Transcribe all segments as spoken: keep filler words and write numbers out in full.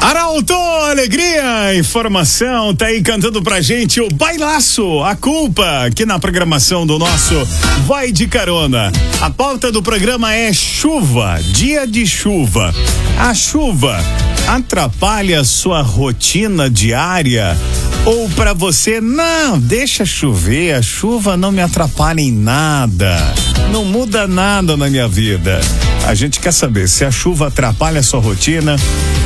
Arauto, alegria, informação, tá aí cantando pra gente o Bailaço, a culpa, aqui na programação do nosso Vai de Carona. A pauta do programa é chuva, dia de chuva. A chuva atrapalha sua rotina diária? Ou pra você, não, deixa chover, a chuva não me atrapalha em nada, não muda nada na minha vida. A gente quer saber se a chuva atrapalha a sua rotina,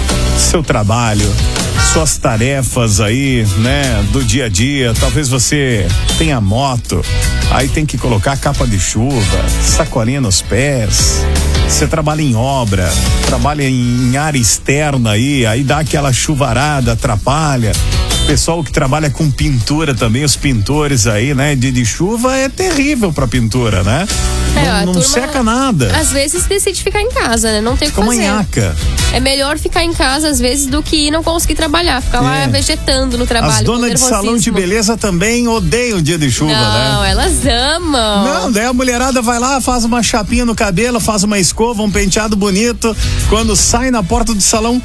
seu trabalho, suas tarefas aí, né, do dia a dia. Talvez você tenha moto, aí tem que colocar capa de chuva, sacolinha nos pés. Você trabalha em obra, trabalha em, em área externa aí, aí dá aquela chuvarada, atrapalha. Pessoal que trabalha com pintura também, os pintores aí, né? De, de chuva é terrível pra pintura, né? É, não não seca nada. Às vezes decide ficar em casa, né? Não tem o que Com fazer. manhaca. É melhor ficar em casa às vezes do que ir não conseguir trabalhar, ficar lá É. vegetando no trabalho. As donas de salão de beleza também odeiam o dia de chuva, né? Não, elas amam. Não, daí a mulherada vai lá, faz uma chapinha no cabelo, faz uma escova, um penteado bonito. Quando sai na porta do salão,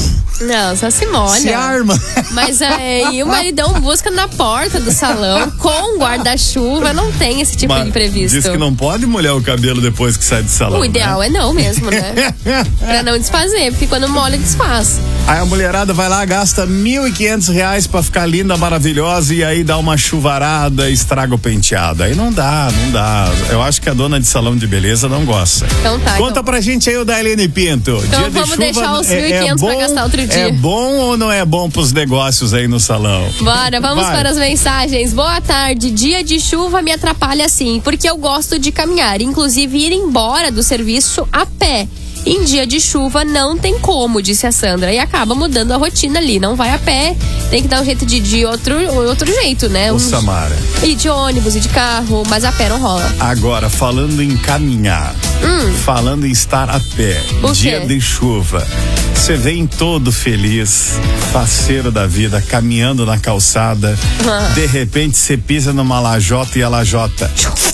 Não, só se molha. se arma. Mas aí o maridão busca na porta do salão com guarda-chuva, não tem esse tipo Mas de imprevisto. diz que não pode molhar o cabelo depois que sai do salão. O ideal né? é não mesmo, né? Pra não desfazer, porque quando molha, desfaz. Aí a mulherada vai lá, gasta mil e quinhentos reais pra ficar linda, maravilhosa, e aí dá uma chuvarada, estraga o penteado. Aí não dá, não dá. Eu acho que a dona de salão de beleza não gosta. Então tá. Conta então. pra gente aí o da Helene Pinto. Então Dia de vamos chuva deixar os é- mil e é quinhentos pra bom- gastar outro dia. É bom ou não é bom pros negócios aí no salão? Bora, vamos Vai. para as mensagens. Boa tarde, dia de chuva me atrapalha sim, porque eu gosto de caminhar, inclusive ir embora do serviço a pé. Em dia de chuva não tem como, disse a Sandra, e acaba mudando a rotina ali, não vai a pé, tem que dar um jeito de, de outro, outro jeito, né? Ô, Um- Samara, Ir de ônibus, ir de carro, mas a pé não rola. agora falando em caminhar, falando em estar a pé, Hum. O dia quê? de chuva, você vem todo feliz, faceiro da vida, caminhando na calçada, Ah. de repente você pisa numa lajota e a lajota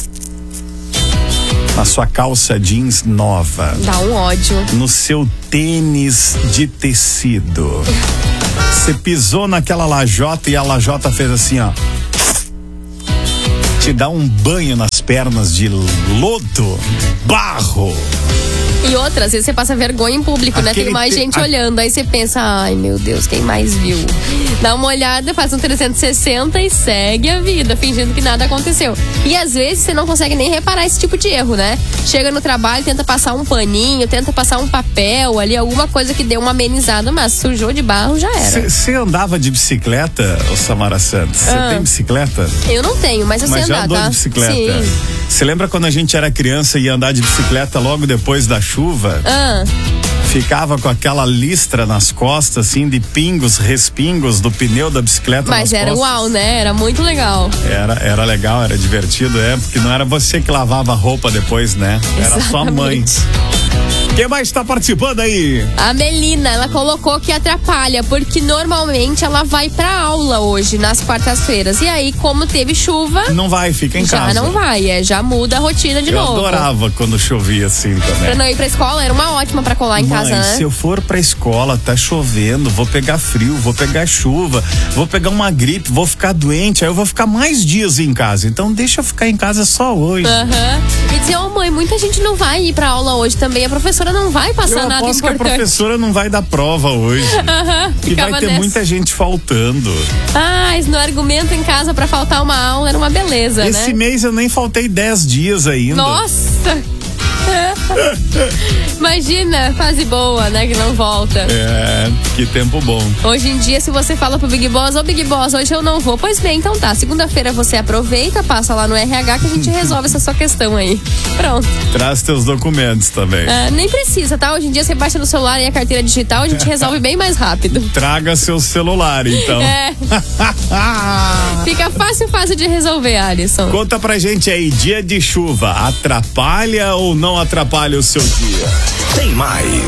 na sua calça jeans nova, Dá um ódio. no seu tênis de tecido. Você pisou naquela lajota e a lajota fez assim, ó. Te dá um banho nas pernas de lodo, barro. E outras, às vezes você passa vergonha em público, né? Aquele Tem mais te- gente a- olhando, aí você pensa, ai meu Deus, quem mais viu? Dá uma olhada, faz um trezentos e sessenta e segue a vida, fingindo que nada aconteceu. E às vezes você não consegue nem reparar esse tipo de erro, né? Chega no trabalho, tenta passar um paninho, tenta passar um papel ali, alguma coisa que deu uma amenizada, mas sujou de barro, já era. Você andava de bicicleta, ô Samara Santos? Você Ah. tem bicicleta? Eu não tenho, mas eu Mas sei já andar, andou tá? de bicicleta? Sim. Você lembra quando a gente era criança e ia andar de bicicleta logo depois da chuva? Ah, Ficava com aquela listra nas costas, assim, de pingos, respingos do pneu da bicicleta mas nas era costas. uau, né? Era muito legal. Era, era legal, era divertido, é, porque não era você que lavava a roupa depois, né? Era sua mãe. Exatamente. Quem mais tá participando aí? A Melina, ela colocou que atrapalha, porque normalmente ela vai pra aula hoje, nas quartas-feiras. E aí, como teve chuva, Não vai, fica em já casa. não vai, é, já muda a rotina de Eu novo. adorava quando chovia assim Pra também. não ir pra escola, era uma ótima pra colar em Mãe, casa, né? se eu for pra escola, tá chovendo, vou pegar frio, vou pegar chuva, vou pegar uma gripe, vou ficar doente, aí eu vou ficar mais dias em casa. Então deixa eu ficar em casa só hoje. Aham. E dizer, ô mãe, muita gente não vai ir pra aula hoje também, a professora não vai passar Eu nada aposto que a importante. professora não vai dar prova hoje. Aham, E ficava vai ter nessa. muita gente faltando. Ah, isso no argumento em casa pra faltar uma aula era uma beleza, Esse né? mês eu nem faltei dez dias ainda. Nossa! Imagina, fase boa, né? Que não volta. É, que tempo bom. Hoje em dia, se você fala pro Big Boss, ô Big Boss, hoje eu não vou. Pois bem, então tá. Segunda-feira você aproveita, passa lá no R H que a gente resolve essa sua questão aí. Pronto. Traz teus documentos também. Ah, nem precisa, tá? Hoje em dia você baixa no celular e a carteira digital, a gente resolve bem mais rápido. Traga seu celular, então. É. Fica fácil, fácil de resolver, Alisson. Conta pra gente aí, dia de chuva, atrapalha ou não atrapalha o seu dia? Tem mais.